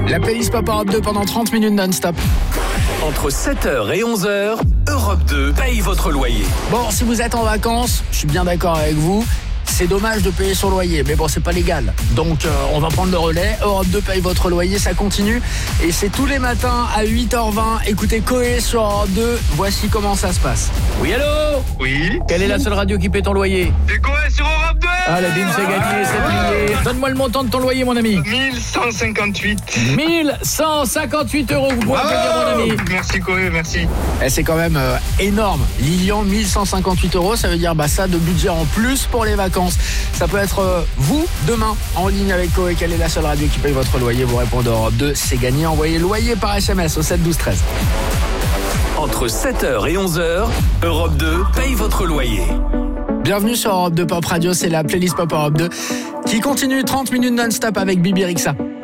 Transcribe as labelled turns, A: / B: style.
A: La playlist Pop Europe 2 pendant 30 minutes non-stop.
B: Entre 7h et 11h, Europe 2 paye votre loyer.
A: Bon, si vous êtes en vacances, je suis bien d'accord avec vous. C'est dommage de payer son loyer, mais bon, c'est pas légal. Donc, on va prendre le relais. Europe 2 paye votre loyer, ça continue. Et c'est tous les matins à 8h20. Écoutez Coé sur Europe 2. Voici comment ça se passe.
C: Oui, allô ?
D: Oui.
C: Quelle est la seule radio qui paie ton loyer ?
D: C'est quoi sur Europe 2 ?
C: Allez, bim, c'est gagné, c'est plié. Donne-moi le montant de ton loyer, mon ami.
D: 1158.
C: 1158 €, vous pouvez applaudir, mon ami.
D: Merci Coé, merci.
A: Et c'est quand même énorme. Lilian, 1158 €, ça veut dire ça de budget en plus pour les vacances. Ça peut être vous, demain, en ligne avec Coé. Quelle est la seule radio qui paye votre loyer ? Vous répondez Europe 2, c'est gagné. Envoyez loyer par SMS au 7 12 13.
B: Entre 7h et 11h, Europe 2 paye votre loyer.
A: Bienvenue sur Europe 2 Pop Radio, c'est la playlist Pop Europe 2 qui continue 30 minutes non-stop avec Bibi Rexha.